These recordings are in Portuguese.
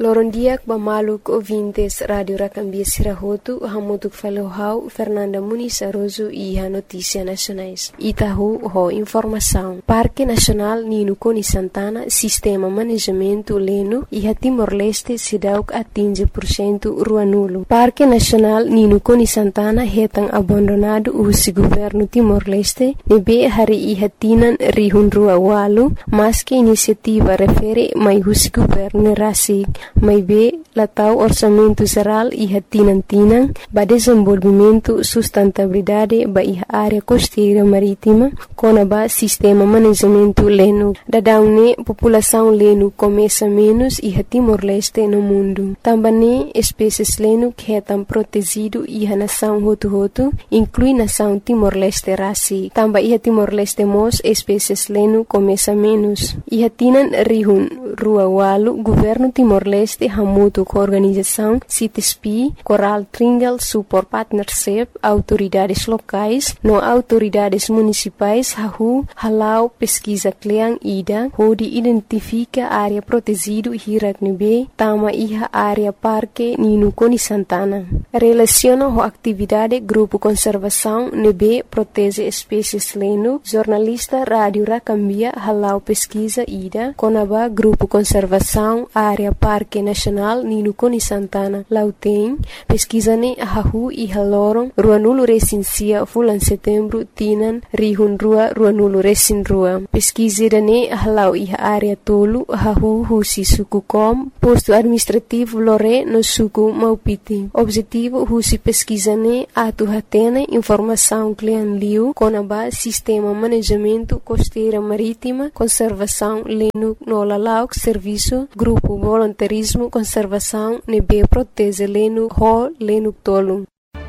Lorondiak bamaluk ouvintes Radio Racambia Sirahotu, hamutuk falohau Fernanda Muniz Aroso e a Notícia Nacionais. Itahu ho informação. Parque Nacional Nino Coni Santana, Sistema Manejamento Leno e a Timor-Leste Sidauk atinge % rua nulo. Parque Nacional Nino Coni Santana retang abandonado o governo Timor-Leste, nebe hari e hatinan rihun rua walu, mas que iniciativa refere mai o governo rasi. Mai be latau orçamento geral e tinang ba desenvolvimento sustentabilidade ba a área costeira marítima com ba sistema manejamento leno. Dadaune população leno começa menos e Timor-Leste no mundo. Também espécies leno que estão protegido e a nação hotu inclui nação Timor-Leste rasi. Também Timor-Leste mos espécies leno começa menos. E tinan rihun rua walu governo Timor-Leste hamutu com organização CITESPI, Coral Tringal Support Partnership, autoridades locais, no autoridades municipais, halau pesquisa Kleang Ida, onde identifica área protegida Hiraknebe, tama iha área Parque Nino Coni Santana. Relaciona a atividade Grupo Conservação Nebe protege espécies leno, jornalista Rádio Racambia, halau pesquisa Ida, conaba Grupo Conservação área Parque Nacional Nino Coni Santana. Lauteng, pesquisane hahu e haloron, rua nulo recensia fulan setembro tinan rihun rua nulo recin rua. Pesquisirane halau e área tolu hahu husi suku kom, posto administrativo lore no suku Maupiti. Objetivo husi pesquisane atu hatene informação clean liu conaba sistema manejamento costeira marítima, conservação leno no lalauk serviço, grupo voluntarismo conservação nebe protege leno ho leno tolu.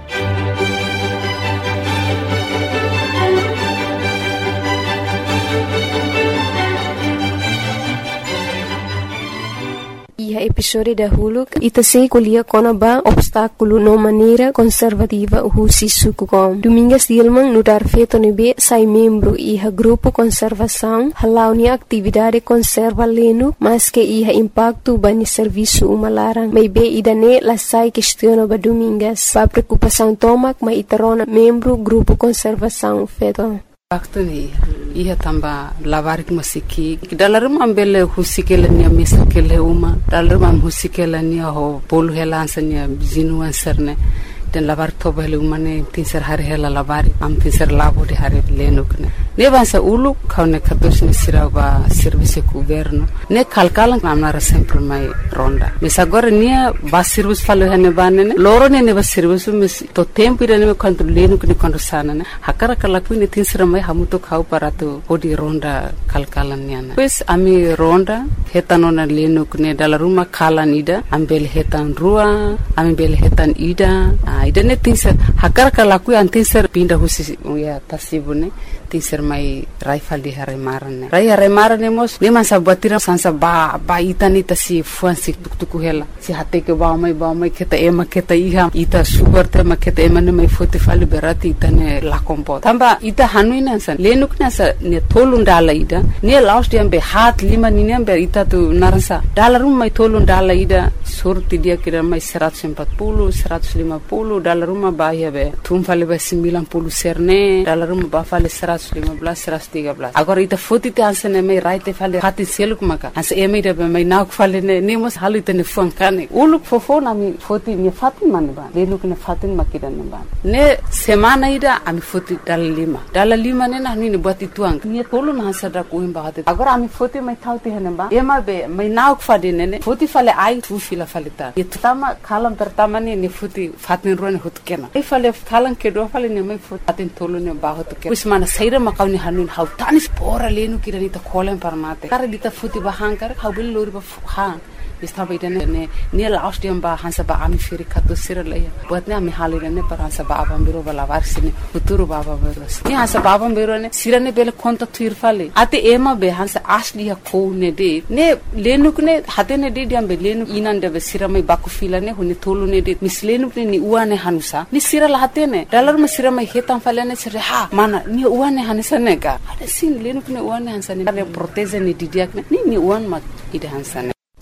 E a episódio da Hulu itase kulia konaba obstáculo no maneira conservativa husi sukukom. Domingas Dilman nudar feto nebe sai membro e a grupo conservação halau ni atividade conserva leno mas que iha impacto bani serviço umalarang. May be idane la sai questiona ba domingas. Ba preocupação tomak may itarona membro grupo conservação feto. Waktu ni ia tamba lavar ki masiki dalam ambele husikela ni mesa kele uma dalam husikela ni ho polu helansanya zinu anserne den lavar tobele umane tinser hari hela lavar am tinser labo de hari lenukne ne vansa ulu kaune katos ni siraba service governo ne kalkalan amara sempre mai ronda mesa agora nia ba service falo hane banene loro ne ba service mes to tempo ide ne quando lenukne quando sana ne hakara kala kuine tinser mai hamuto khau parato odi ronda kalkalan niana pues ami ronda hetanona lenukne dala ruma kalan ida ambel hetan rua ambel hetan ida idane tinser hakara kala ku antinser pinda husi ya tasibune tinser mai raifal di hare marane mos ne masa batira sansa ba itani tasi fuansi tuktuku hela si hate ke ba mai keta iha ita sugar te maketa ema ne mai fote fali berati itane la kompo tamba ita hanuina san lenukna sa ne tolundala ida ne last dia be hat lima ni be ita tu narasa dalarum mai tolundala ida surti dia kira mai 140 150 dalaruma bahia be tumfale be 90 serne dalaruma ba fale 115 113 agora ita foto te ansene mai right fale hati seluk maka as eme de be mai nak fale ne mos halite ne funkane uluk fofona mi foto mi fatin man ba leluk ne fatin makida ne ba ne semana ida ami foto dalalima ne na ni buat ituang ni tolu na sada ko imba hate agora ami foto mai thauti hene ba ema be mai nak fade ne foto fale ai tu fila fale ta itama kalam pertama ne foto fatin rone hutkena ai fale kalan ke do fale ne mai foto fatin tolu ne ba hutkena usmana saira makawni hanun hau tanis pora lenu kirani ta kolen parmate kar dita foto ba hankar haubil lori ba ha istaba idane ne last dia ba hansa ba ami firi kato siralaya buatne ami halire ne par hansa ba bambiro bala varsine futuro baba beros ne hansa ba bambiro ne sirane bele konta tuir fale ate ema be hansa asli ya ko ne de ne lenuk ne hate ne de diam be lenuk inande be siramai baku filane huni tolu ne de mislenuk ne ni uane hanusa ni sirala hate ne dalar me siramai hetam fale ne sire ha mana ni uane hanisa ne ga ade sin lenuk ne uane hansa ne proteze ne didiak ne ni uan mak ide hansa ne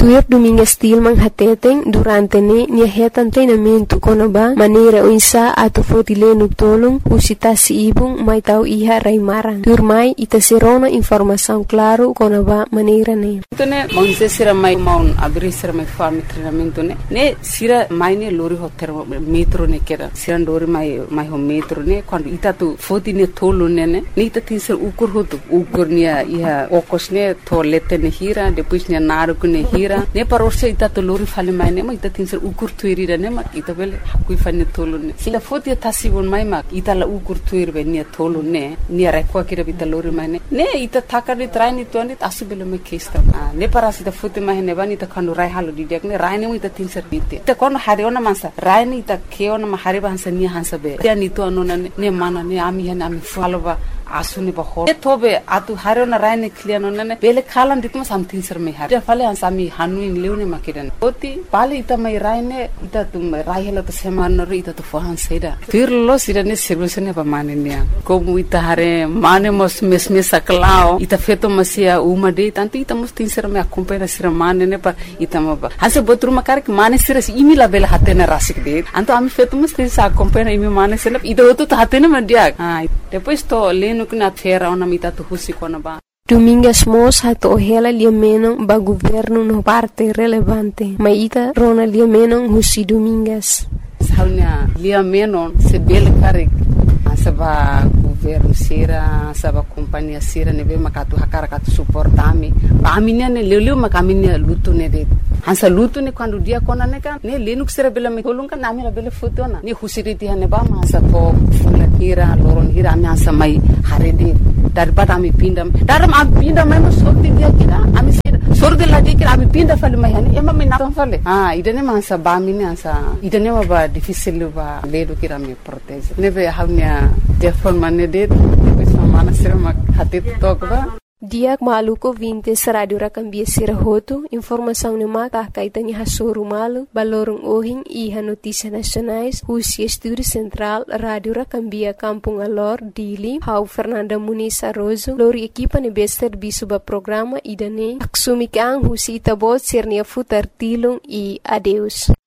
Tuir Domingues Tilman hateteng durante nia hetan treinamento konaba maneira uinsa atu fotilenu tolong usita si ibung mai tau iha raimarang. Tuir mai ita serona informação claro konaba maneira ne. Tone monse sira mai maun abri sira mai farm treinamento ne sira mai ne lori ho metro ne kera sira lori mai ho metro ne quando ita tu fotine tolo ne ita tinser ukur nia iha okos ne tolete ne hira depois nia naru ne hira ne parorse ita to lori fale mai ne ma ita tinser ukur tuirira ne ma ita bele kui fane tolo ne sila foti tasibon mai ma ita la ukur tuir be nia tolo ne nia rekwa kira bita lori mai ne ita takari traini tuani asubele me kesta ne parasi ita foti mai ne bani ita kanu rai halu di nek ne rai ne ita tinser bite ita kono hari ona mansa rai ne ita keona ma hari bansa nia hansa be dia ni to anona ne mana ne ami hana ami faloba asuni ba ho tobe atu harona raine kliano nane bele khalan ditma something sir me har fale an sami hanu in leune makidan oti pale ita mai raine ita tum rai hela to seman ro ita to fohan seda tirlo sirane solution ba manenia ko ita hare mane mos mesme saklao ita feto masia uma de tanto ita mos tin sir me acompanha sir mane ne pa ita maba hase botru makar ke mane sir imi la bele hatena rasik de anto ami feto mos tin sa acompanha imi mane sir ita oto to hatena mandia depois to na fera ona mita tu husi kona ba Domingues Mos hato hela liameno ba governo no parte relevante maita rona liameno husi Domingues saunya liameno se bel kare asaba governo sira asaba companhia sira nebe makatu hakara katu suportami aminia ne leleu makaminia lutu ne de hansa lutu ne quando dia kona ne kan ne lenuk sira bela me kolunga nami la bela fotona ne husiriti hane ba masa to fula hira loron hira ami hansa mai harede daripada ami pindam daram ami pinda mai sorti dia kira ami sorte la dia kira ami pinda fale mai hani ema me na fale idane masa ba mini hansa idane ba difícil ba ledo kira me protege nebe haunya telefon mane de mana sira mak hati tokba Diak maluko vintes radio rakambia sirahoto informação ne maka kaitanya hasuru malu balorong ohing iha notícia nacionais husi estúdio central radio rakambia Kampung Alor Dili hau Fernanda Muniz Arrozo lori equipa ne bester bisuba programa idane aksumikang husi tabot sirnia futar tilung e adeus